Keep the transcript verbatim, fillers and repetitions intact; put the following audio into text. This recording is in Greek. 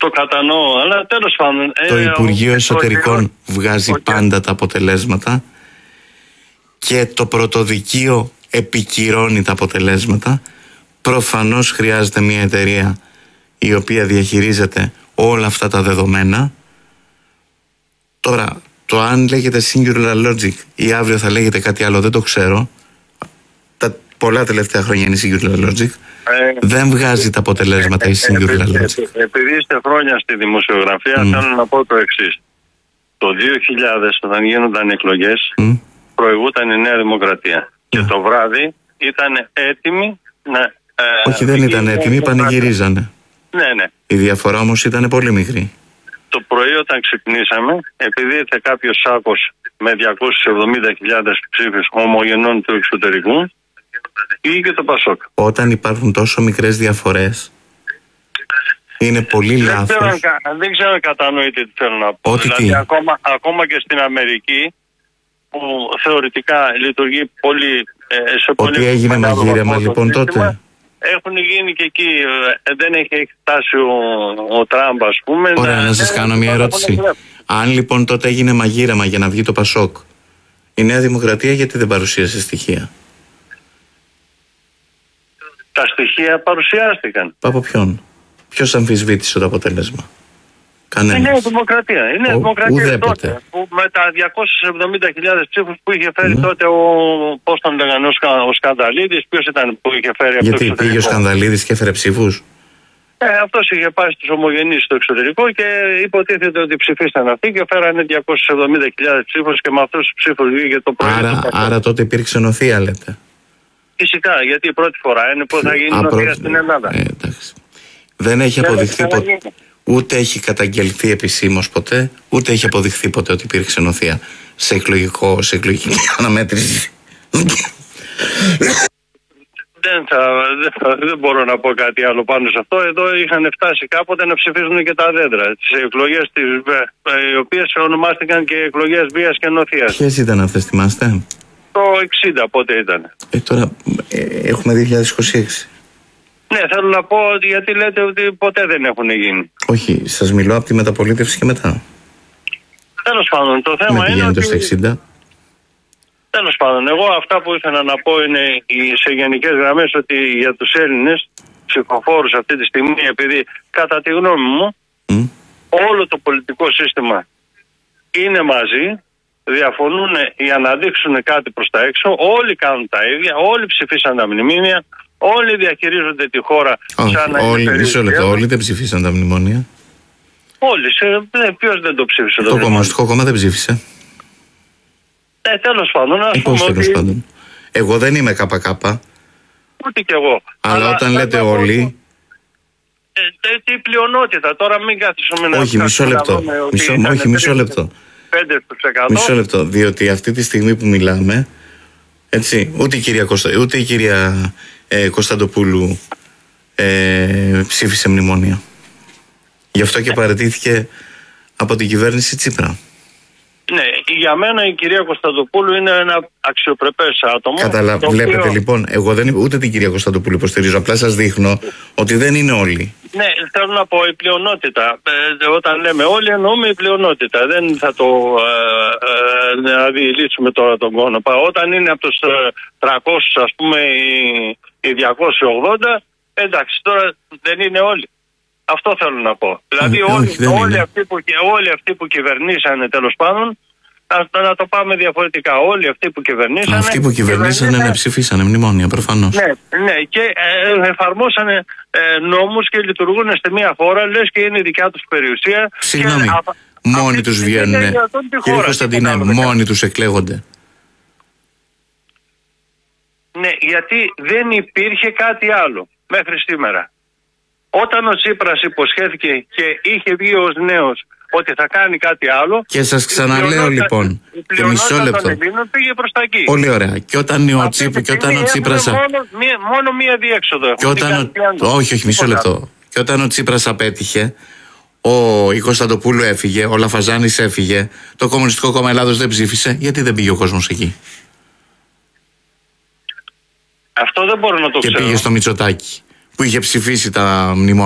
Το κατανοώ, αλλά τέλος πάντων. Το ε, Υπουργείο ο, Εσωτερικών ο, βγάζει ο, πάντα τα αποτελέσματα και το Πρωτοδικείο επικυρώνει τα αποτελέσματα. Προφανώς χρειάζεται μια εταιρεία η οποία διαχειρίζεται όλα αυτά τα δεδομένα. Τώρα, το αν λέγεται Singular Logic ή αύριο θα λέγεται κάτι άλλο δεν το ξέρω. Τα πολλά τελευταία χρόνια είναι Singular Logic. Ε, δεν βγάζει τα αποτελέσματα ε, η Singular ε, Logic. Ε, επειδή είστε χρόνια στη δημοσιογραφία, mm. θέλω να πω το εξής. Το δύο χιλιάδες, όταν γίνονταν εκλογές, mm. προηγούταν η Νέα Δημοκρατία. Mm. Και το βράδυ ήταν έτοιμοι να... Ε, Όχι, δεν ήταν έτοιμοι, πανηγυρίζανε. Ναι, ναι. Η διαφορά όμως ήταν πολύ μικρή. Το πρωί όταν ξυπνήσαμε, επειδή ήρθε κάποιος σάκος με διακόσιες εβδομήντα χιλιάδες ψήφους ομογενών του εξωτερικού, πήγε και το Πασόκ. Όταν υπάρχουν τόσο μικρές διαφορές, είναι πολύ δεν λάθος. Ξέρω, δεν ξέρω αν κατανοείτε τι θέλω να πω. Ότι δηλαδή, τι? Ακόμα, ακόμα και στην Αμερική, που θεωρητικά λειτουργεί πολύ... Ε, σε Ότι πολύ έγινε μαγείρεμα λοιπόν τότε. Έχουν γίνει και εκεί, ε, δεν έχει φτάσει ο, ο Τραμπ, ας πούμε. Ωραία, να, να σας κάνω μια ερώτηση. Αν λοιπόν τότε έγινε μαγείρεμα για να βγει το Πασόκ, η Νέα Δημοκρατία γιατί δεν παρουσίασε στοιχεία? Τα στοιχεία παρουσιάστηκαν. Από ποιον? Ποιος αμφισβήτησε το αποτέλεσμα? Κανένας. Η Νέα Δημοκρατία. Η Νέα Ο, Δημοκρατία τότε, που με τα διακόσιες εβδομήντα χιλιάδες ψήφους που είχε φέρει mm. τότε ο, πώς τον λέγανε, ο, Σκα, ο Σκανδαλίδης, ποιος ήταν που είχε φέρει αυτό? Γιατί πήγε ο Σκανδαλίδης και έφερε ψήφους? Ε, αυτός είχε πάει στους ομογενείς στο εξωτερικό και υποτίθεται ότι ψηφίσαν αυτοί και φέρανε διακόσιες εβδομήντα χιλιάδες ψήφους και με αυτούς τους ψήφους βγήκε το πρωί. Άρα, άρα τότε υπήρξε νοθεία, λέτε? Φυσικά, γιατί η πρώτη φορά είναι που θα γίνει νοθεία πρώτη... στην Ελλάδα. Ε, εντάξει. Δεν έχει αποδειχθεί ποτέ. Ούτε έχει καταγγελθεί επισήμως ποτέ, ούτε έχει αποδειχθεί ποτέ ότι υπήρξε νοθεία σε, εκλογικό, σε εκλογική αναμέτρηση. δεν, θα, δεν, δεν μπορώ να πω κάτι άλλο πάνω σε αυτό. Εδώ είχαν φτάσει κάποτε να ψηφίζουν και τα δέντρα. Τις εκλογές τις, οι οποίες ονομάστηκαν και εκλογές βίας και νοθείας. Ποιες ήταν αυτές, θυμάστε? Το εξήντα πότε ήταν. Ε, τώρα ε, έχουμε δύο χιλιάδες είκοσι έξι. Ναι, θέλω να πω ότι γιατί λέτε ότι ποτέ δεν έχουν γίνει. Όχι, σας μιλώ από τη μεταπολίτευση και μετά. Τέλος πάντων, το θέμα είναι ότι... στο εξήντα. Τέλος πάντων, εγώ αυτά που ήθελα να πω είναι σε γενικές γραμμές ότι για τους Έλληνες ψηφοφόρους αυτή τη στιγμή, επειδή κατά τη γνώμη μου mm. όλο το πολιτικό σύστημα είναι μαζί, διαφωνούν για να δείξουν κάτι προς τα έξω, όλοι κάνουν τα ίδια, όλοι ψηφίσαν τα μνημόνια, όλοι διαχειρίζονται τη χώρα Όχι, σαν να όλοι, είναι μισό λεπτό, όλοι δεν ψηφίσαν τα μνημόνια. Όλοι, σε, ναι, ποιος δεν το ψήφισε? Το Κομμουνιστικό Κόμμα δεν ψήφισε. Ε, τέλος πάντων, ας πούμε τέλος ότι... πάντων. Εγώ δεν είμαι ΚΚ. Ούτε κι εγώ. Αλλά, Αλλά όταν λέτε όλοι... Ε, ε, τι πλειονότητα, τώρα μην κάθισουμε να... Όχι, μισό λεπτό. Μισό, όχι, μισό λεπτό. πέντε τοις εκατό. Μισό λεπτό, διότι αυτή τη στιγμή που μιλάμε, έτσι, ούτε η κυρία, Κωστα, ούτε η κυρία ε, Κωνσταντοπούλου ε, ψήφισε μνημόνια. Γι' αυτό και παραιτήθηκε από την κυβέρνηση Τσίπρα. Ναι, για μένα η κυρία Κωνσταντοπούλου είναι ένα αξιοπρεπές άτομο. Καταλα... Βλέπετε οποίο... λοιπόν, εγώ δεν είμαι ούτε την κυρία Κωνσταντοπούλου υποστηρίζω, απλά σας δείχνω ότι δεν είναι όλοι. Ναι, θέλω να πω η πλειονότητα. Ε, όταν λέμε όλοι εννοούμε η πλειονότητα. Δεν θα το ε, ε, αντιλήσουμε τώρα τον κόνοπα. Όταν είναι από τους τριακόσιους ας πούμε οι, οι διακόσιοι ογδόντα, εντάξει τώρα δεν είναι όλοι. Αυτό θέλω να πω. Δηλαδή ε, όλοι, όχι, όλοι, αυτοί που, όλοι αυτοί που κυβερνήσανε τέλος πάντων, να το πάμε διαφορετικά. Όλοι αυτοί που κυβερνήσανε... Αυτοί που κυβερνήσανε ναι, ψηφίσανε μνημόνια προφανώς. Ναι, ναι και ε, εφαρμόσανε ε, νόμους και λειτουργούν σε μια χώρα, λες και είναι η δικιά τους περιουσία. Συγγνώμη, και, μόνοι τους βγαίνουν. Κύριε Κωνσταντίνε, μόνοι τους εκλέγονται. Ναι, γιατί δεν υπήρχε κάτι άλλο μέχρι σήμερα. Όταν ο Τσίπρας υποσχέθηκε και είχε βγει ως νέος ότι θα κάνει κάτι άλλο. Και σας ξαναλέω λοιπόν. Και μισό λεπτό. Πήγε προς τα εκεί. Πολύ ωραία. Και όταν ο, Τσίπ, και όταν ο Τσίπρας. Μόνο, μία, μόνο μία διέξοδο. Και όταν, όχι, όχι, μισό λεπτό. Και όταν ο Τσίπρας απέτυχε, ο η Κωνσταντοπούλου έφυγε, ο Λαφαζάνης έφυγε, το Κομμουνιστικό Κόμμα Ελλάδος δεν ψήφισε. Γιατί δεν πήγε ο κόσμος εκεί? Αυτό δεν μπορώ να το και ξέρω. Και πήγε στο Μητσοτάκη που είχε ψηφίσει τα μνημόνια.